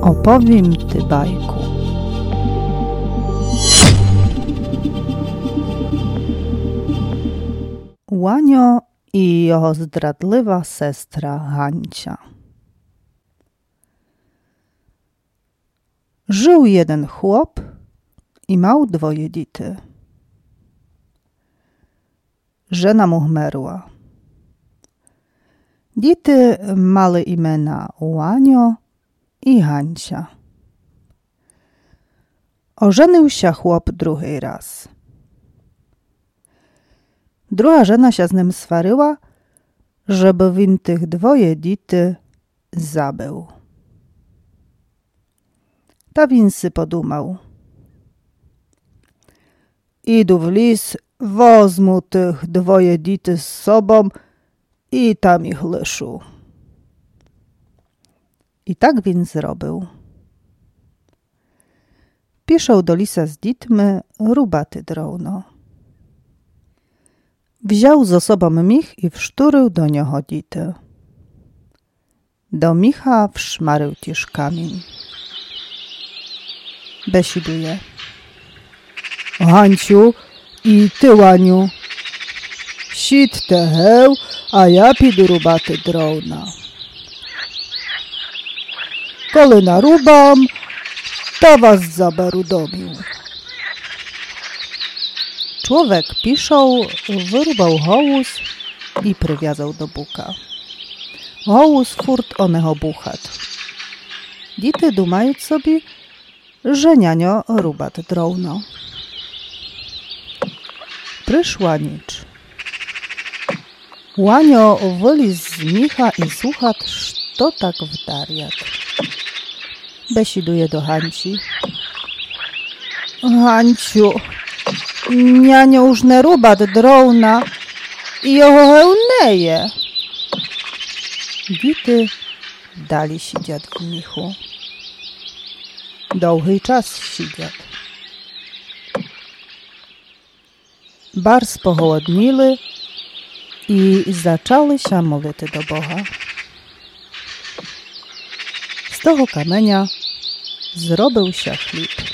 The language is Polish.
Opowiem ty bajku. Łanio i jego zdradliwa sestra Hancia. Żył jeden chłop i miał dwoje dzity. Żena mu umarła. Dzity mali imena Łanio i Hancia. Ożenił się chłop drugi raz. Druga żena się z nim swaryła, żeby win tych dwoje dzity zabył. Ta win sy podumał. Idu w lis, wozmu tych dwoje dzity z sobą i tam ich lyszu. I tak win zrobił. Piszał do lisa z dzitmy rubaty drowno. Wziął ze sobą mich i wszturył do niego dzity. Do micha wszmarył też kamień. Besiduje. Hanciu i ty, Łaniu, sit te heł, a ja pidu rubaty drowna. Kole narubam, to was zaberu domiu. Człowiek piszał, wyrubał hołus i przywiązał do buka. Hołus furt oneho buchat. Dzity dumają sobie, że nianio rubat drowno. Przyszła nicz. Łanio wylizł z micha i słucha, co tak wdariat. Besiduje do Hanci. Hanciu, nianio już nie rubat drowna i jego hełneje. Dzity dali siedziać w michu. Długi czas siedziać. Bardzo pochłodnili i zaczęli się modlić do Boga. Z tego kamienia zrobił się chleb.